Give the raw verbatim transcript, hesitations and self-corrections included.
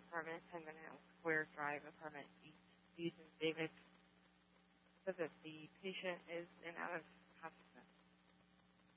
apartment, ten Minute Square Drive, apartment East, Davis, said that the patient is in out of consciousness.